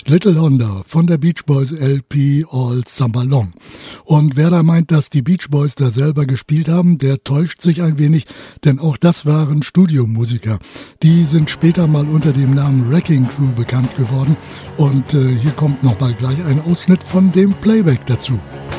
Little Honda von der Beach Boys LP All Summer Long. Und wer da meint, dass die Beach Boys da selber gespielt haben, der täuscht sich ein wenig, denn auch das waren Studiomusiker. Die sind später mal unter dem Namen Wrecking Crew bekannt geworden und hier kommt nochmal gleich ein Ausschnitt von dem Playback dazu.